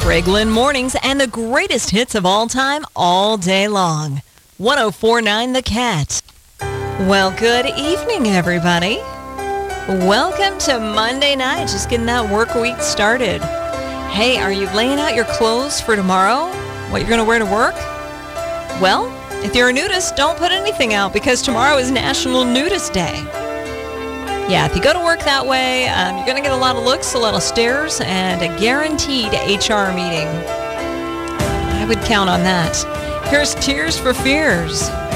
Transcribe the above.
Greg Lynn Mornings and the greatest hits of all time all day long. 104.9 The Cat. Well, good evening, everybody. Welcome to Monday night. Just getting that work week started. Hey, are you laying out your clothes for tomorrow? What you're going to wear to work? Well, if you're a nudist, don't put anything out because tomorrow is National Nudist Day. Yeah, if you go to work that way, you're going to get a lot of looks, a lot of stares, and a guaranteed HR meeting. I would count on that. Here's Tears for Fears.